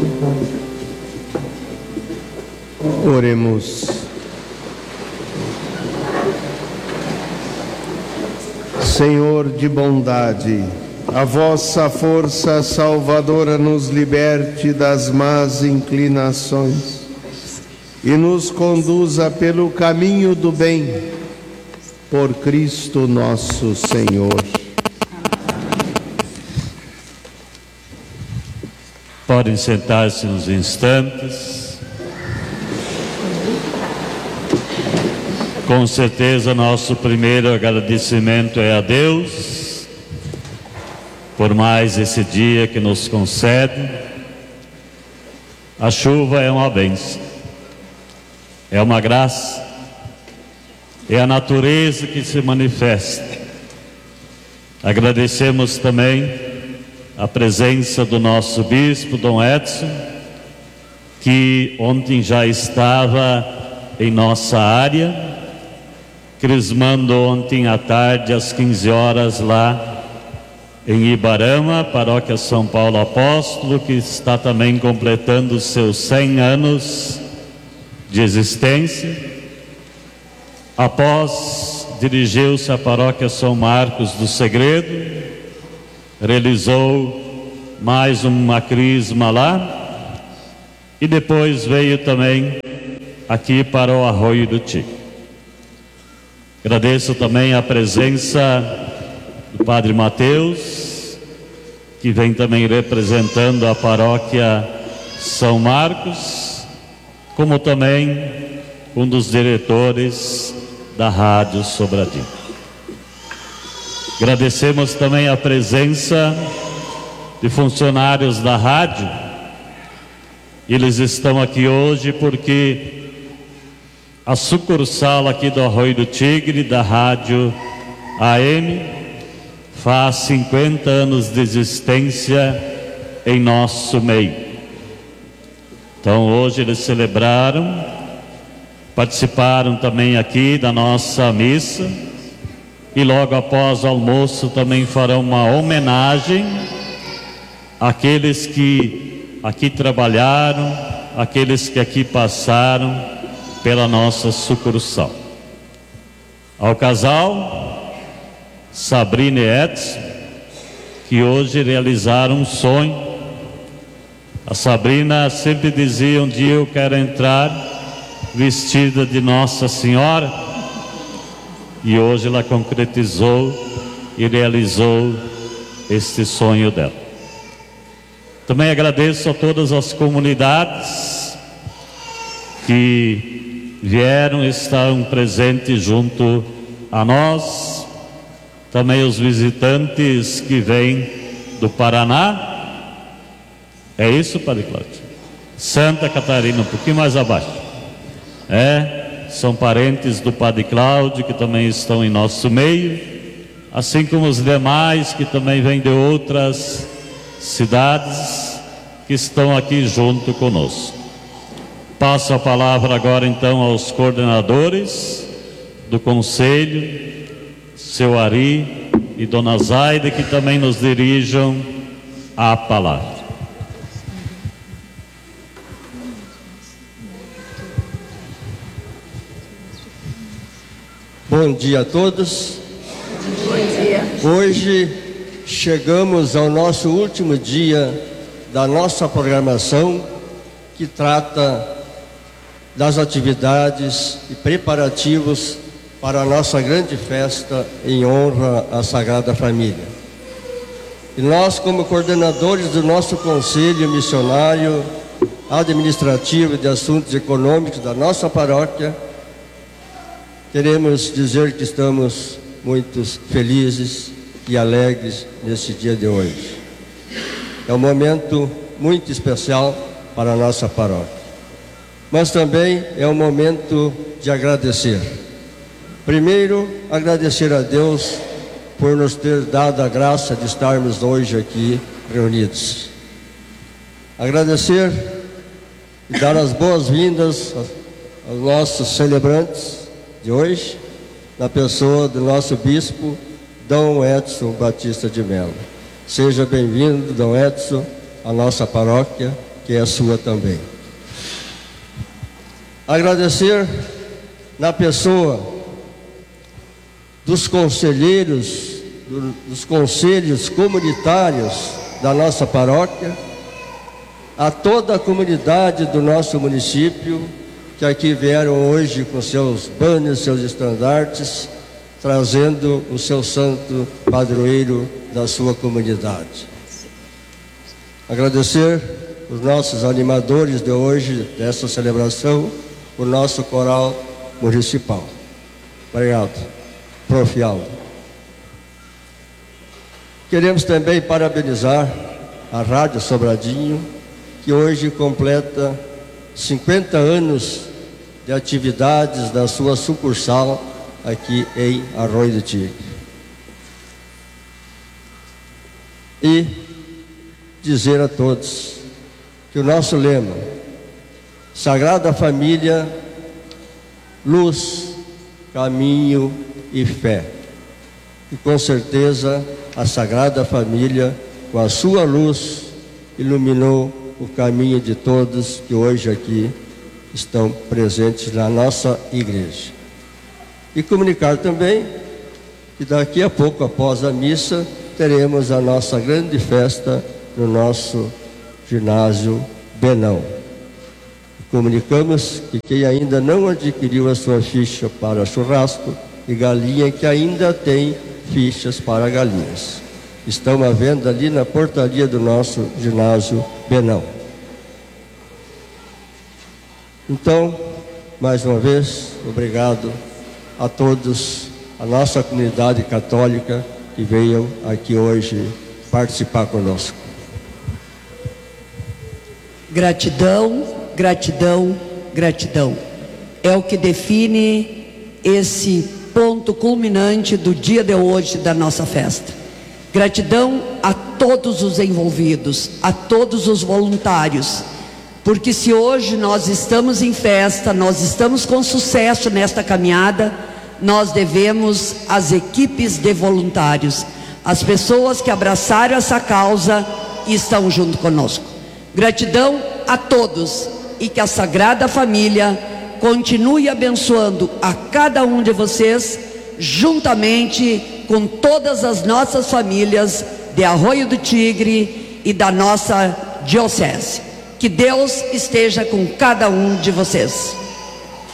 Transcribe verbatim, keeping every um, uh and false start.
Oremos. Senhor de bondade, a vossa força salvadora nos liberte das más inclinações e nos conduza pelo caminho do bem, por Cristo nosso Senhor. Podem sentar-se uns instantes. Com certeza, nosso primeiro agradecimento é a Deus por mais esse dia que nos concede. A chuva é uma bênção, é uma graça, é a natureza que se manifesta. Agradecemos também a presença do nosso bispo, Dom Edson, que ontem já estava em nossa área, crismando ontem à tarde às quinze horas lá em Ibarama, paróquia São Paulo Apóstolo, que está também completando os seus cem anos de existência. Após, dirigiu-se à paróquia São Marcos do Segredo, realizou mais uma crisma lá e depois veio também aqui para o Arroio do Tigre. Agradeço também a presença do Padre Mateus, que vem também representando a paróquia São Marcos, como também um dos diretores da Rádio Sobradinho. Agradecemos também a presença de funcionários da rádio. Eles estão aqui hoje porque a sucursal aqui do Arroio do Tigre, da Rádio A M, faz cinquenta anos de existência em nosso meio. Então hoje eles celebraram, participaram também aqui da nossa missa e logo após o almoço também farão uma homenagem àqueles que aqui trabalharam, àqueles que aqui passaram pela nossa sucursal. Ao casal Sabrina e Edson, que hoje realizaram um sonho. A Sabrina sempre dizia: um dia eu quero entrar vestida de Nossa Senhora, e hoje ela concretizou e realizou este sonho dela. Também agradeço a todas as comunidades que vieram, estão presentes junto a nós, também os visitantes que vêm do Paraná. É isso, Padre Cláudio? Santa Catarina, um pouquinho mais abaixo. É, são parentes do Padre Cláudio que também estão em nosso meio, assim como os demais que também vêm de outras cidades que estão aqui junto conosco. Passo a palavra agora então aos coordenadores do Conselho, seu Ari e Dona Zaida, que também nos dirijam a palavra. Bom dia a todos. Bom dia. Hoje chegamos ao nosso último dia da nossa programação, que trata das atividades e preparativos para a nossa grande festa em honra à Sagrada Família. E nós, como coordenadores do nosso Conselho Missionário Administrativo de Assuntos Econômicos da nossa paróquia, queremos dizer que estamos muito felizes e alegres neste dia de hoje. É um momento muito especial para a nossa paróquia, mas também é um momento de agradecer. Primeiro, agradecer a Deus por nos ter dado a graça de estarmos hoje aqui reunidos. Agradecer e dar as boas-vindas aos nossos celebrantes de hoje, na pessoa do nosso bispo, Dom Edson Batista de Mello. Seja bem-vindo, Dom Edson, à nossa paróquia. que é sua também. Agradecer na pessoa dos conselheiros, do, dos conselhos comunitários da nossa paróquia, a toda a comunidade do nosso município, que aqui vieram hoje com seus banners, seus estandartes, trazendo o seu santo padroeiro da sua comunidade. Agradecer os nossos animadores de hoje, dessa celebração, o nosso coral municipal. Obrigado, Prof. Aldo. Queremos também parabenizar a Rádio Sobradinho, que hoje completa cinquenta anos de atividades da sua sucursal aqui em Arroio do Tigre. E dizer a todos que o nosso lema, Sagrada Família, luz, caminho e fé. E com certeza a Sagrada Família, com a sua luz, iluminou o caminho de todos que hoje aqui estão presentes na nossa igreja. E comunicar também que daqui a pouco, após a missa, teremos a nossa grande festa no nosso ginásio Benão. Comunicamos que quem ainda não adquiriu a sua ficha para churrasco e galinha, que ainda tem fichas para galinhas, estão à venda ali na portaria do nosso ginásio Benão. Então, mais uma vez, obrigado a todos, a nossa comunidade católica que veio aqui hoje participar conosco. Gratidão, gratidão, gratidão. É o que define esse ponto culminante do dia de hoje da nossa festa. Gratidão a todos os envolvidos, a todos os voluntários, porque se hoje nós estamos em festa, nós estamos com sucesso nesta caminhada, nós devemos às equipes de voluntários, as pessoas que abraçaram essa causa e estão junto conosco. Gratidão a todos e que a Sagrada Família continue abençoando a cada um de vocês, juntamente com todas as nossas famílias de Arroio do Tigre e da nossa diocese. Que Deus esteja com cada um de vocês.